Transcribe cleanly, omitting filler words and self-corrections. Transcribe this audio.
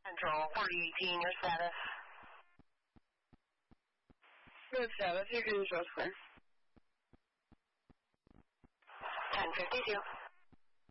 Central 4018, your status? Good status, you can just win. 1052.